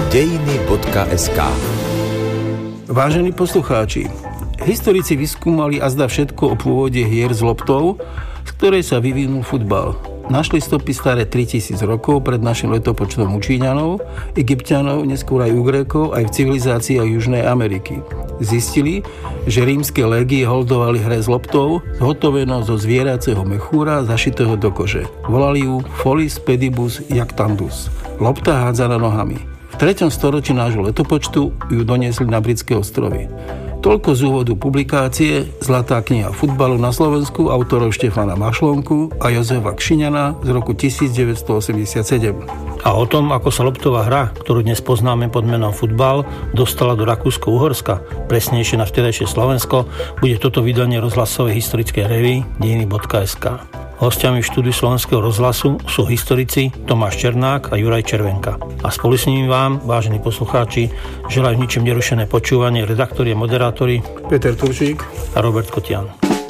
dejiny.sk. Vážení poslucháči, historici vyskúmali azda všetko o pôvode hier s loptou, z ktorej sa vyvinul futbal. Našli stopy staré 3000 rokov pred našim letopočtom u Číňanov, Egypťanov, neskôr aj u Grékov, aj v civilizáciách Južnej Ameriky. Zistili, že rímske légie holdovali hre s loptou, zhotovenou zo zvieracieho mechúra zašitého do kože. Volali ju Folis pedibus jactandus, lopta hádzaná nohami. V 3. storočí nášho letopočtu ju doniesli na Britské ostrovy. Toľko z úvodu publikácie Zlatá kniha futbalu na Slovensku autorov Štefana Mašlonku a Jozefa Kšiňana z roku 1987. A o tom, ako sa loptová hra, ktorú dnes poznáme pod menom futbal, dostala do Rakúsko-Uhorska, presnejšie na vtedajšie Slovensko, bude toto vydanie rozhlasovej historickej revue dejiny.sk. Hostiami v štúdiu Slovenského rozhlasu sú historici Tomáš Černák a Juraj Červenka. A spolu s nimi vám, vážení poslucháči, želajú ničím nerušené počúvanie redaktori a moderátori Peter Turčík a Robert Kotian.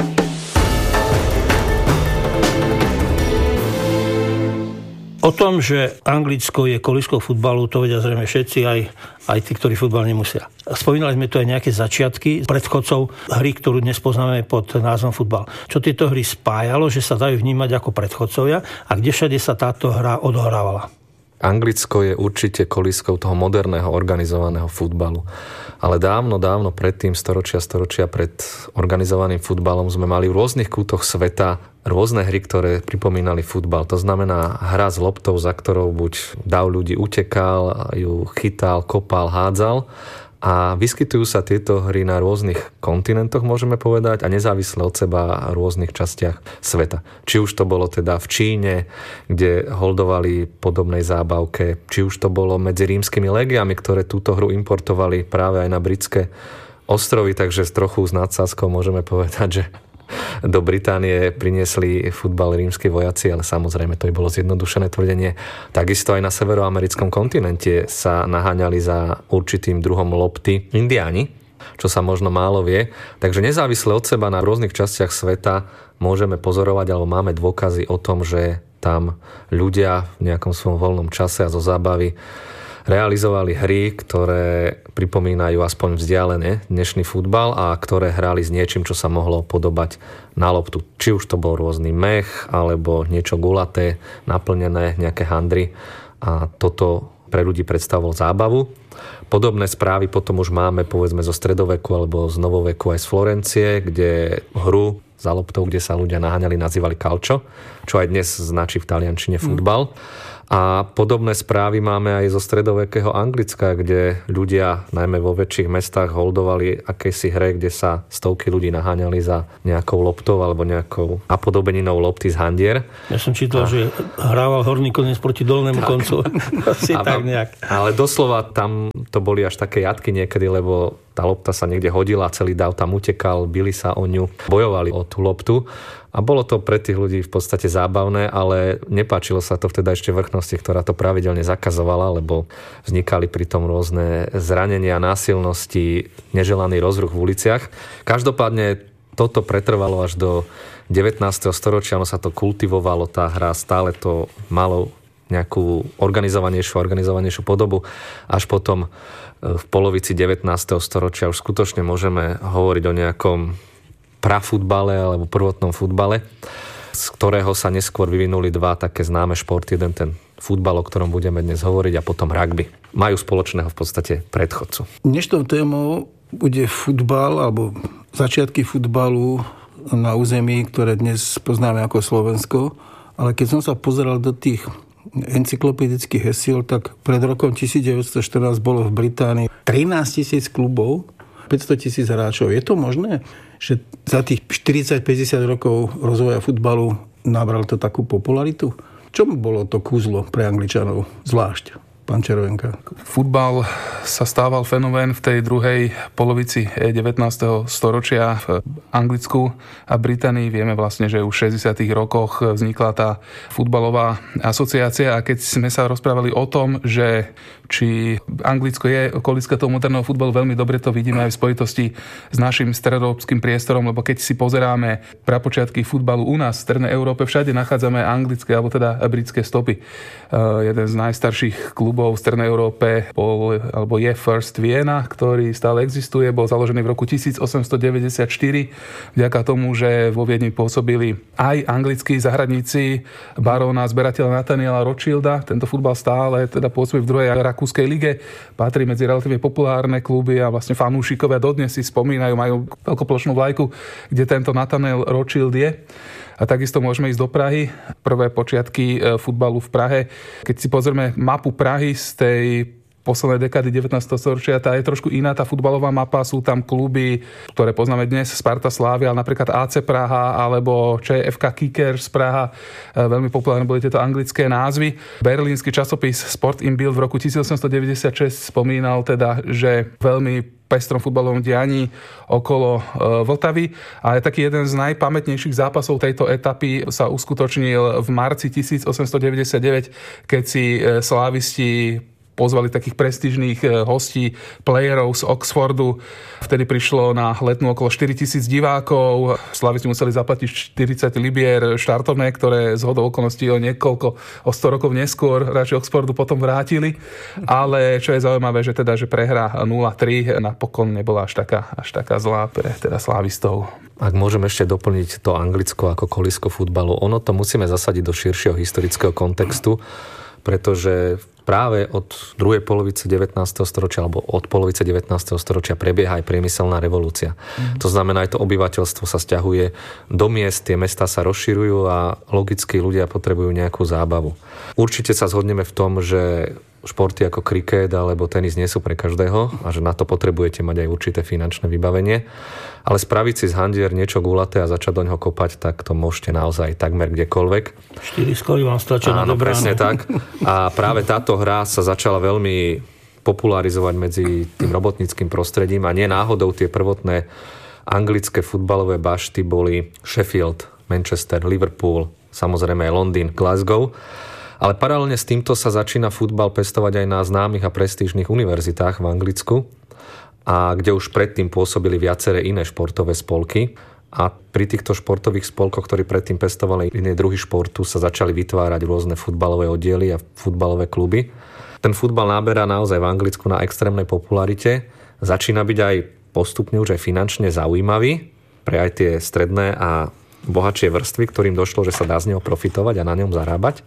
O tom, že Anglicko je kolískou futbalu, to vedia zrejme všetci, aj tí, ktorí futbal nemusia. Spomínali sme tu aj nejaké začiatky predchodcov hry, ktorú dnes poznáme pod názvom futbal. Čo tieto hry spájalo, že sa dajú vnímať ako predchodcovia a kde všade sa táto hra odohrávala? Anglicko je určite kolískou toho moderného organizovaného futbalu. Ale dávno predtým, storočia pred organizovaným futbalom sme mali v rôznych kútoch sveta rôzne hry, ktoré pripomínali futbal. To znamená hra s loptou, za ktorou buď dav ľudí utekal, ju chytal, kopal, hádzal. A vyskytujú sa tieto hry na rôznych kontinentoch, môžeme povedať, a nezávisle od seba v rôznych častiach sveta. Či už to bolo teda v Číne, kde holdovali podobnej zábavke, či už to bolo medzi rímskymi légiami, ktoré túto hru importovali práve aj na Britské ostrovy, takže s trochu s nadsázkou môžeme povedať, že do Británie priniesli futbal rímski vojaci, ale samozrejme to by bolo zjednodušené tvrdenie. Takisto aj na severoamerickom kontinente sa naháňali za určitým druhom lopty Indiáni, čo sa možno málo vie. Takže nezávisle od seba na rôznych častiach sveta môžeme pozorovať, alebo máme dôkazy o tom, že tam ľudia v nejakom svojom voľnom čase a zo zábavy realizovali hry, ktoré pripomínajú aspoň vzdialené dnešný futbal a ktoré hrali s niečím, čo sa mohlo podobať na loptu. Či už to bol rôzny mech, alebo niečo gulaté, naplnené, nejaké handry. A toto pre ľudí predstavovalo zábavu. Podobné správy potom už máme, povedzme, zo stredoveku alebo z novoveku aj z Florencie, kde hru za loptou, kde sa ľudia naháňali, nazývali calcio, čo aj dnes značí v taliančine futbal. A podobné správy máme aj zo stredovekého Anglicka, kde ľudia najmä vo väčších mestách holdovali akési hre, kde sa stovky ľudí naháňali za nejakou loptou alebo nejakou napodobeninou lopty z handier. Ja som čítal, že hrával horný koniec proti dolnému koncu. Asi tak nejak. Ale doslova tam to boli až také jatky niekedy, lebo tá lopta sa niekde hodila, celý dav tam utekal, bili sa o ňu, bojovali o tú loptu. A bolo to pre tých ľudí v podstate zábavné, ale nepáčilo sa to vtedy ešte vrchnosti, ktorá to pravidelne zakazovala, lebo vznikali pri tom rôzne zranenia, násilnosti, neželaný rozruch v uliciach. Každopádne toto pretrvalo až do 19. storočia, ono sa to kultivovalo, tá hra, stále to malo nejakú organizovanejšiu podobu. Až potom v polovici 19. storočia už skutočne môžeme hovoriť o nejakom prafutbale alebo prvotnom futbale, z ktorého sa neskôr vyvinuli dva také známe športy. Jeden ten futbal, o ktorom budeme dnes hovoriť, a potom rugby. Majú spoločného v podstate predchodcu. Dnešnou témou bude futbal alebo začiatky futbalu na území, ktoré dnes poznáme ako Slovensko. Ale keď som sa pozeral do tých encyklopedických hesiel, tak pred rokom 1914 bolo v Británii 13 000 klubov, 500 000 hráčov. Je to možné, že za tých 40-50 rokov rozvoja futbalu nabral to takú popularitu? Čo bolo to kúzlo pre Angličanov zvlášť? Pán Červenka. Futbal sa stával fenomén v tej druhej polovici 19. storočia v Anglicku a Británii. Vieme vlastne, že už v 60. rokoch vznikla tá futbalová asociácia, a keď sme sa rozprávali o tom, že či Anglicko je kolíska toho moderného futbalu, veľmi dobre to vidíme aj v spojitosti s našim stredoeurópskym priestorom, lebo keď si pozeráme prapočiatky futbalu u nás v Strednej Európe, všade nachádzame anglické alebo teda britské stopy. Jeden z najstarších klubov klubov v Strednej Európe je First Vienna, ktorý stále existuje, bol založený v roku 1894 vďaka tomu, že vo Viedni pôsobili aj anglickí zahradníci baróna zberateľa Nathaniela Rothschilda. Tento futbal stále teda pôsobí v druhej rakúskej lige, patrí medzi relatívne populárne kluby a vlastne fanúšikovia dodnes si spomínajú, majú veľkoplošnú vlajku, kde tento Nathaniel Rothschild je. A takisto môžeme ísť do Prahy. Prvé počiatky futbalu v Prahe. Keď si pozrieme mapu Prahy z tej poslednej dekády 19. storočia, tá je trošku iná, tá futbalová mapa. Sú tam kluby, ktoré poznáme dnes, Sparta, Slavia, ale napríklad AC Praha alebo ČFK Kickers Praha. Veľmi populárne boli tieto anglické názvy. Berlínsky časopis Sport im Bild v roku 1896 spomínal teda, že veľmi pestrom futbalovom dianí okolo Vltavy. Ale taký jeden z najpamätnejších zápasov tejto etapy sa uskutočnil v marci 1899, keď si slávisti pozvali takých prestížnych hostí, playerov z Oxfordu. Vtedy prišlo na letnú okolo 4,000 divákov. Slavisti museli zaplatiť 40 libier štartovné, ktoré zhodou okolností o 100 rokov neskôr radšej Oxfordu potom vrátili. Ale čo je zaujímavé, že prehra 0-3 napokon nebola až taká zlá pre teda slávistov. Ak môžem ešte doplniť to Anglicko ako kolísko futbalu, ono to musíme zasadiť do širšieho historického kontextu, pretože práve od druhej polovice 19. storočia alebo od polovice 19. storočia prebieha aj priemyselná revolúcia. To znamená, aj to obyvateľstvo sa sťahuje do miest, tie mestá sa rozširujú a logicky ľudia potrebujú nejakú zábavu. Určite sa zhodneme v tom, že športy ako kriket alebo tenis nie sú pre každého a že na to potrebujete mať aj určité finančné vybavenie. Ale spraviť si z handier niečo gulaté a začať do ňoho kopať, tak to môžete naozaj takmer kdekoľvek. 4 skoly vám stačia na dobré. Presne tak. A práve táto hra sa začala veľmi popularizovať medzi tým robotníckym prostredím a nie náhodou tie prvotné anglické futbalové bašty boli Sheffield, Manchester, Liverpool, samozrejme aj Londýn, Glasgow. Ale paralelne s týmto sa začína futbal pestovať aj na známych a prestížnych univerzitách v Anglicku, a kde už predtým pôsobili viaceré iné športové spolky. A pri týchto športových spolkoch, ktorí predtým pestovali iné druhy športu, sa začali vytvárať rôzne futbalové oddiely a futbalové kluby. Ten futbal náberá naozaj v Anglicku na extrémnej popularite. Začína byť aj postupne už aj finančne zaujímavý pre aj tie stredné a bohatšie vrstvy, ktorým došlo, že sa dá z neho profitovať a na ňom zarábať.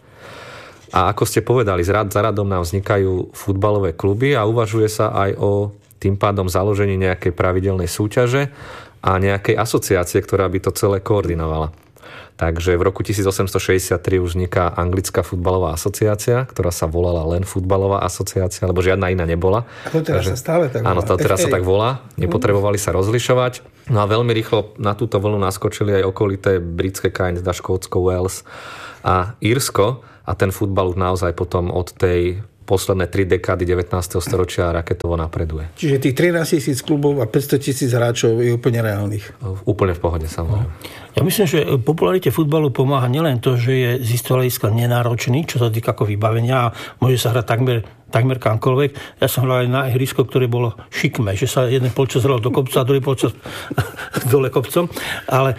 A ako ste povedali, rad za radom nám vznikajú futbalové kluby a uvažuje sa aj o tým pádom založení nejakej pravidelnej súťaže a nejakej asociácie, ktorá by to celé koordinovala. Takže v roku 1863 už vzniká Anglická futbalová asociácia, ktorá sa volala len Futbalová asociácia, lebo žiadna iná nebola. A to teraz sa stále tak volá. Áno, to teraz sa tak volá. Nepotrebovali sa rozlišovať. No a veľmi rýchlo na túto vlnu naskočili aj okolité britské krajiny, teda Škótsko, Wales a Írsko. A ten futbal už naozaj potom od tej posledné 3 dekády 19. storočia raketovo napreduje. Čiže tých 13 000 klubov a 500 000 hráčov je úplne reálnych. Úplne v pohode, samozrejme. Ja myslím, že popularite futbalu pomáha nielen to, že je z istého hľadiska nenáročný, čo sa týka ako vybavenia a môže sa hrať takmer kamkoľvek. Ja som hral aj na ihrisko, ktoré bolo šikmé, že sa jeden polčas hral do kopca a druhý polčas dole kopcom. Ale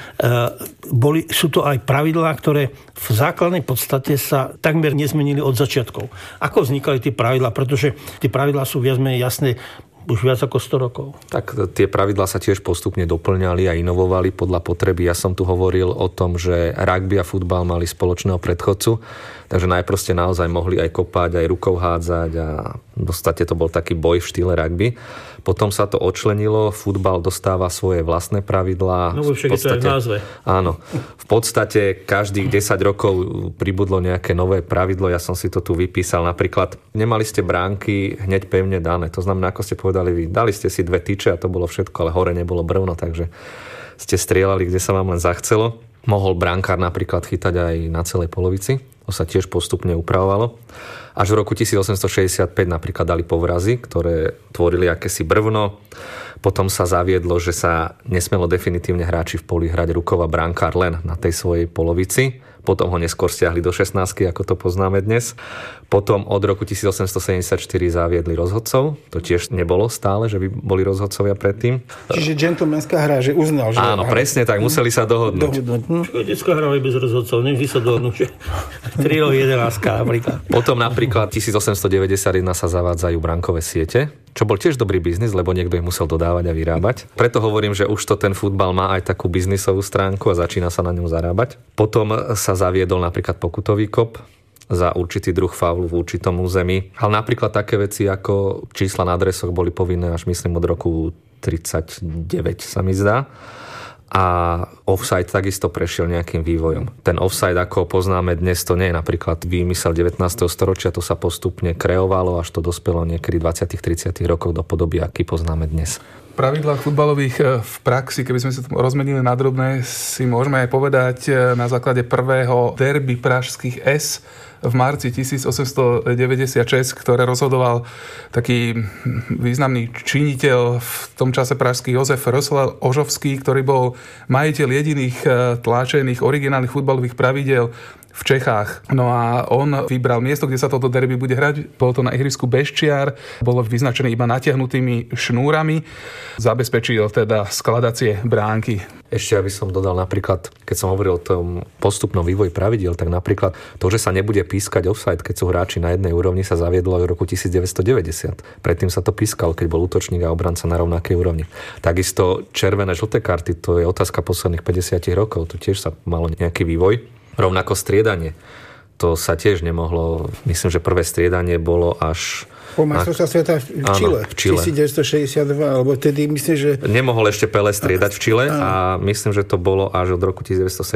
sú to aj pravidlá, ktoré v základnej podstate sa takmer nezmenili od začiatkov. Ako vznikali tie pravidlá? Pretože tie pravidlá sú viac menej jasné už viac ako 100 rokov. Tak tie pravidlá sa tiež postupne doplňali a inovovali podľa potreby. Ja som tu hovoril o tom, že rugby a futbal mali spoločného predchodcu, takže najprv ste naozaj mohli aj kopať, aj rukou hádzať a v podstate to bol taký boj v štýle rugby. Potom sa to odčlenilo, futbal dostáva svoje vlastné pravidlá. No však je to aj v názve. Áno. V podstate každých 10 rokov pribudlo nejaké nové pravidlo. Ja som si to tu vypísal. Napríklad nemali ste bránky hneď pevne dané. To znamená, ako ste povedali vy, dali ste si 2 tyče a to bolo všetko, ale hore nebolo brvno, takže ste strieľali, kde sa vám len zachcelo. Mohol brankár napríklad chytať aj na celej polovici. To sa tiež postupne upravovalo. Až v roku 1865 napríklad dali povrazy, ktoré tvorili akési brvno. Potom sa zaviedlo, že sa nesmelo definitívne hráči v poli hrať rukou a brankár len na tej svojej polovici. Potom ho neskôr stiahli do 16, ako to poznáme dnes. Potom od roku 1874 zaviedli rozhodcov. To tiež nebolo stále, že by boli rozhodcovia predtým. Čiže džentlmenská hra, že uznal, že... Áno, presne tak, museli sa dohodnúť. Detská hra aj bez rozhodcov, nevždy sa dohodnúť, že 3 rohy 11 napríklad. Potom napríklad 1891 sa zavádzajú brankové siete, čo bol tiež dobrý biznis, lebo niekto ich musel dodávať a vyrábať. Preto hovorím, že už to ten futbal má aj takú biznisovú stránku a začína sa na ňom zarábať. Potom sa zaviedol napríklad pokutový kop za určitý druh faulu v určitom území. Ale napríklad také veci ako čísla na adresoch boli povinné až myslím od roku 39 sa mi zdá. A offside takisto prešiel nejakým vývojom. Ten offside, ako poznáme dnes, to nie je napríklad výmysel 19. storočia, to sa postupne kreovalo, až to dospelo niekedy 20. 30. rokov do podoby, aký poznáme dnes. V pravidlách futbalových v praxi, keby sme sa rozmenili na drobné, si môžeme aj povedať na základe prvého derby pražských S v marci 1896, ktoré rozhodoval taký významný činiteľ v tom čase pražský Jozef Roslav Ožovský, ktorý bol majiteľ jediných tlačených originálnych futbalových pravidiel v Čechách. No a on vybral miesto, kde sa toto derby bude hrať. Bolo to na ihrisku Beščiar, bolo vyznačené iba natiahnutými šnúrami. Zabezpečil teda skladacie bránky. Ešte aby som dodal napríklad, keď som hovoril o tom postupnom vývoji pravidiel, tak napríklad to, že sa nebude pískať offside, keď sú hráči na jednej úrovni, sa zaviedlo aj v roku 1990. Predtým sa to pískalo, keď bol útočník a obranca na rovnakej úrovni. Takisto červené, žlté karty, to je otázka posledných 50 rokov, tu tiež sa malo nejaký vývoj. Rovnako striedanie. To sa tiež nemohlo, myslím, že prvé striedanie bolo až... Po majstrovstvách sveta v Čile. Áno, v Čile. 1962, alebo tedy myslím, že... Nemohol ešte Pelé striedať v Čile a myslím, že to bolo až od roku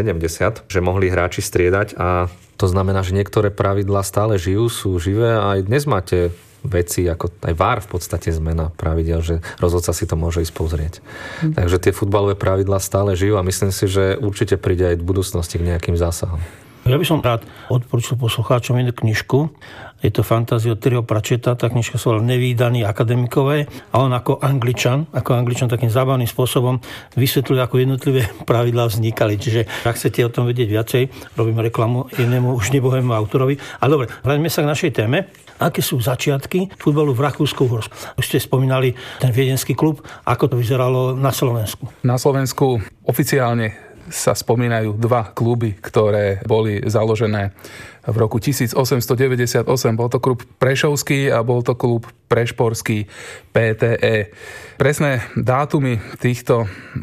1970, že mohli hráči striedať a to znamená, že niektoré pravidlá stále žijú, sú živé a aj dnes máte veci, ako aj VAR v podstate zmena pravidel, že rozhodca si to môže ísť pozrieť. Takže tie futbalové pravidlá stále žijú a myslím si, že určite príde aj v budúcnosti k nejakým zásahom. Ja by som rád odporúčil poslucháčom jednu knižku. Je to fantázia od Terryho Pratchetta. Tá knižka sa volá Nevídaní akademikové a on ako Angličan takým zábavným spôsobom vysvetľuje, ako jednotlivé pravidlá vznikali. Čiže ak chcete o tom vedieť viacej, robím reklamu jednému už nebohému autorovi. Ale dobre, vráťme sa k našej téme. Aké sú začiatky futbalu v Rakúsku-Uhorsku? Už ste spomínali ten viedenský klub. Ako to vyzeralo na Slovensku? Na Slovensku oficiálne sa spomínajú dva kluby, ktoré boli založené v roku 1898. Bol to klub Prešovský a bol to klub Prešporský PTE. Presné dátumy týchto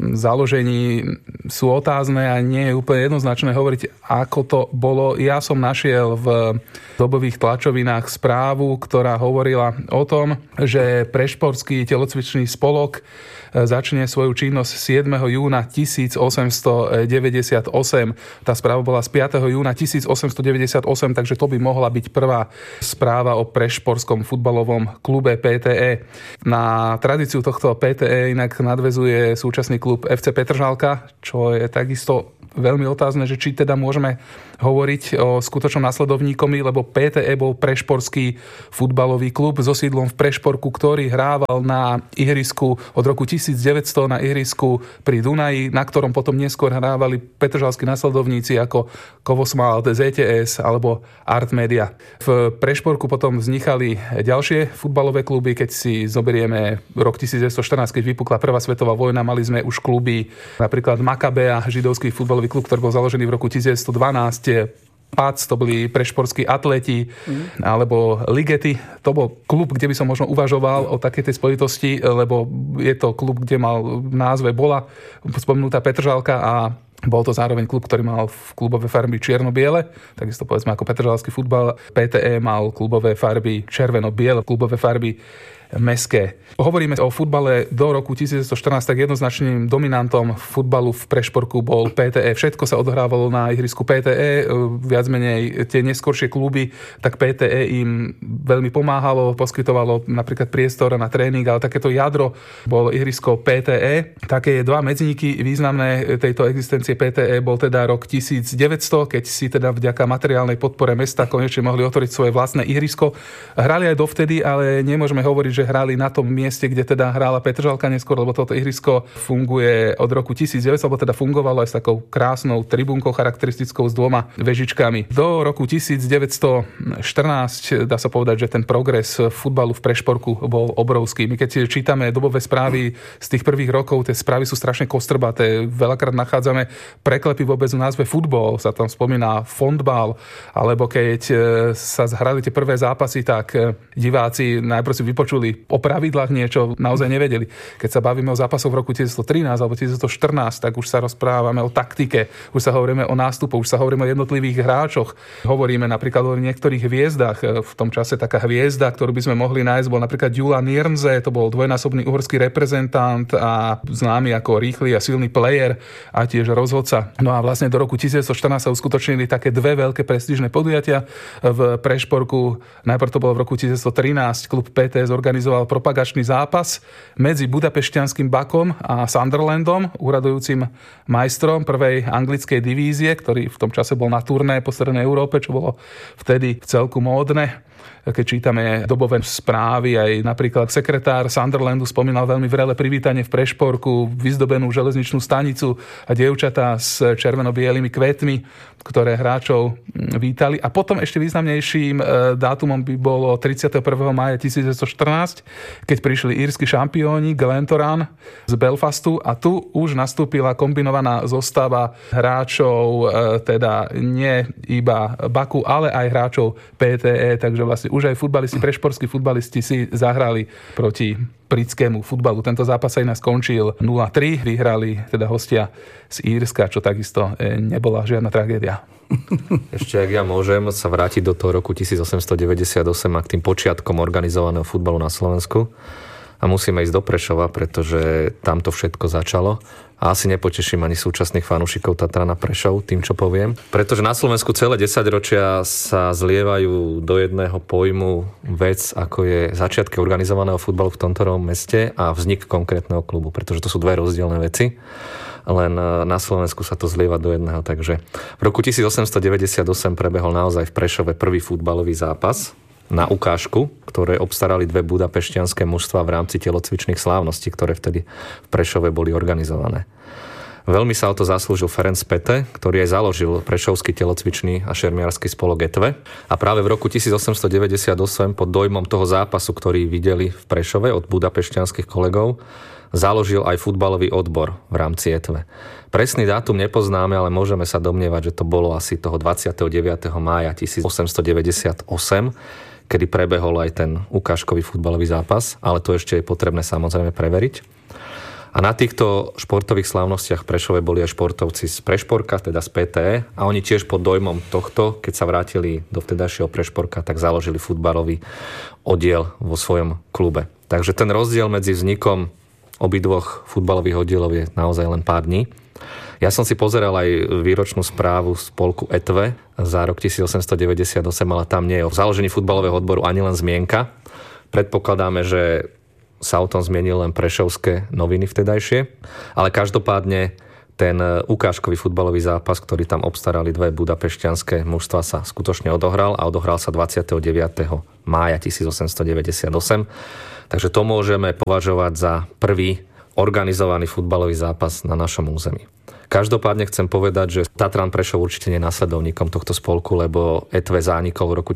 založení sú otázne a nie je úplne jednoznačné hovoriť, ako to bolo. Ja som našiel v dobových tlačovinách správu, ktorá hovorila o tom, že Prešporský telocvičný spolok začne svoju činnosť 7. júna 1898. Tá správa bola z 5. júna 1898, takže to by mohla byť prvá správa o prešporskom futbalovom klube PTE. Na tradíciu tohto PTE inak nadväzuje súčasný klub FC Petržalka, čo je takisto veľmi otázne, že či teda môžeme hovoriť o skutočnom nasledovníkovi, lebo PTE bol prešporský futbalový klub so sídlom v Prešporku, ktorý hrával na ihrisku od roku 1900 na ihrisku pri Dunaji, na ktorom potom neskôr hrávali petržalskí nasledovníci ako Kovosmalt, ZTS alebo Art Media. V Prešporku potom vznikali ďalšie futbalové kluby, keď si zoberieme rok 1914, keď vypukla prvá svetová vojna, mali sme už kluby napríklad Makabea, židovský futbalový klub, ktorý bol založený v roku 1912, PAC, to boli prešporskí atleti, alebo Ligety. To bol klub, kde by som možno uvažoval o takej tej spojitosti, lebo je to klub, kde mal v názve bola spomenutá Petržalka a bol to zároveň klub, ktorý mal v klubové farby čierno-biele, takisto povedzme ako petržalský futbal. PTE mal klubové farby červeno-biele, klubové farby mestské. Hovoríme o futbale do roku 1914, tak jednoznačným dominantom futbalu v Prešporku bol PTE. Všetko sa odohrávalo na ihrisku PTE, viac menej tie neskoršie kluby, tak PTE im veľmi pomáhalo, poskytovalo napríklad priestor na tréning, ale takéto jadro bolo ihrisko PTE. Také dva medzníky významné tejto existencie PTE bol teda rok 1900, keď si teda vďaka materiálnej podpore mesta konečne mohli otvoriť svoje vlastné ihrisko. Hrali aj dovtedy, ale nemôžeme hovoriť, že hrali na tom mieste, kde teda hrála Petržalka neskôr, lebo toto ihrisko funguje od roku 1900, alebo teda fungovalo aj s takou krásnou tribúnkou charakteristickou s 2 vežičkami. Do roku 1914 dá sa povedať, že ten progres futbalu v Prešporku bol obrovský. My keď čítame dobové správy z tých prvých rokov, tie správy sú strašne kostrbaté. Veľakrát nachádzame preklepy vôbec v názve futbol, sa tam spomína fondbal, alebo keď sa zhrali tie prvé zápasy, tak diváci najprv si vypočuli o pravidlách niečo, naozaj nevedeli. Keď sa bavíme o zápasoch v roku 1913 alebo 1914, tak už sa rozprávame o taktike, už sa hovoríme o nástupoch, už sa hovoríme o jednotlivých hráčoch. Hovoríme napríklad o niektorých hviezdach. V tom čase taká hviezda, ktorú by sme mohli nájsť, bol napríklad Gyula Nirnze, to bol dvojnásobný uhorský reprezentant a známy ako rýchly a silný player a tiež rozhodca. No a vlastne do roku 1914 sa uskutočnili také 2 veľké prestížne podujatia v Prešporku. Najprv to bolo v roku 1913. Klub PT zorganizoval propagačný zápas medzi budapešťanským Bakom a Sunderlandom, úradujúcim majstrom prvej anglickej divízie, ktorý v tom čase bol na turné po strednej Európe, čo bolo vtedy celku módne. Keď čítame dobové správy, aj napríklad sekretár Sunderlandu spomínal veľmi vrele privítanie v Prešporku, vyzdobenú železničnú stanicu a dievčatá s červeno-bielými kvetmi, ktoré hráčov vítali. A potom ešte významnejším dátumom by bolo 31. mája 1914, keď prišli írsky šampióni Glentoran z Belfastu a tu už nastúpila kombinovaná zostava hráčov, teda nie iba Baku, ale aj hráčov PTE, takže vlastne už aj futbalisti, prešporskí futbalisti si zahrali proti britskému futbalu. Tento zápas sa inak skončil 0-3, vyhrali teda hostia z Írska, čo takisto nebola žiadna tragédia. Ešte, ak ja môžem sa vrátiť do toho roku 1898 a k tým počiatkom organizovaného futbalu na Slovensku. A musíme ísť do Prešova, pretože tam to všetko začalo. A asi nepoteším ani súčasných fanúšikov Tatrana Prešov tým, čo poviem. Pretože na Slovensku celé 10 ročia sa zlievajú do jedného pojmu vec, ako je začiatky organizovaného futbalu v tomto meste a vznik konkrétneho klubu. Pretože to sú 2 rozdielne veci. Len na Slovensku sa to zlieva do jedného. Takže v roku 1898 prebehol naozaj v Prešove prvý futbalový zápas na ukážku, ktoré obstarali 2 budapešťanské mužstvá v rámci telocvičných slávností, ktoré vtedy v Prešove boli organizované. Veľmi sa o to zaslúžil Ferenc Pete, ktorý aj založil prešovský telocvičný a šermiarsky spolok Etve. A práve v roku 1898 pod dojmom toho zápasu, ktorý videli v Prešove od budapešťanských kolegov, založil aj futbalový odbor v rámci Etve. Presný dátum nepoznáme, ale môžeme sa domnievať, že to bolo asi toho 29. mája 1898, kedy prebehol aj ten ukážkový futbalový zápas, ale to ešte je potrebné samozrejme preveriť. A na týchto športových slávnostiach v Prešove boli aj športovci z Prešporka, teda z PTE, a oni tiež pod dojmom tohto, keď sa vrátili do vtedajšieho Prešporka, tak založili futbalový oddiel vo svojom klube. Takže ten rozdiel medzi vznikom obidvoch futbalových oddielov je naozaj len pár dní. Ja som si pozeral aj výročnú správu spolku Etve za rok 1898, ale tam nie je o založení futbalového odboru ani len zmienka. Predpokladáme, že sa o tom zmienili len prešovské noviny vtedajšie, ale každopádne ten ukážkový futbalový zápas, ktorý tam obstarali 2 budapešťanské mužstva, sa skutočne odohral a odohral sa 29. mája 1898. Takže to môžeme považovať za prvý organizovaný futbalový zápas na našom území. Každopádne chcem povedať, že Tatran Prešov určite nie je následovníkom tohto spolku, lebo Etve zánikol v roku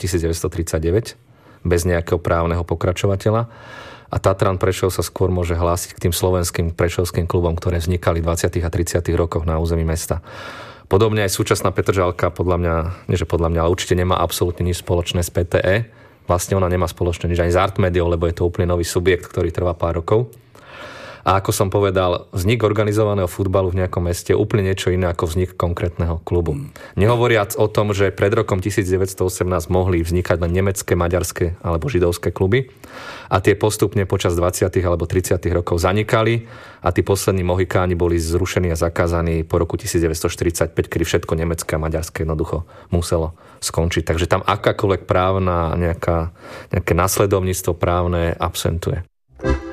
1939 bez nejakého právneho pokračovateľa a Tatran Prešov sa skôr môže hlásiť k tým slovenským prešovským klubom, ktoré vznikali v 20. a 30. rokoch na území mesta. Podobne aj súčasná Petržalka, ale určite nemá absolútne nič spoločné s PTE. Vlastne ona nemá spoločné nič ani s Artmediou, lebo je to úplne nový subjekt, ktorý trvá pár rokov. A ako som povedal, vznik organizovaného futbalu v nejakom meste je úplne niečo iné ako vznik konkrétneho klubu. Nehovoriac o tom, že pred rokom 1918 mohli vznikať len nemecké, maďarské alebo židovské kluby a tie postupne počas 20. alebo 30. rokov zanikali a tí poslední Mohikáni boli zrušení a zakázaní po roku 1945, kedy všetko nemecké a maďarské jednoducho muselo skončiť. Takže tam akákoľvek právna, nejaké nasledovníctvo právne absentuje.